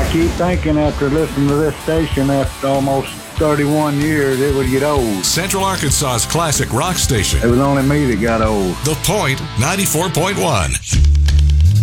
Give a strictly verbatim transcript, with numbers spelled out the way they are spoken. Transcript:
keep thinking after listening to this station after almost thirty-one years, it would get old. Central Arkansas's classic rock station. It was only me that got old. The Point ninety-four point one.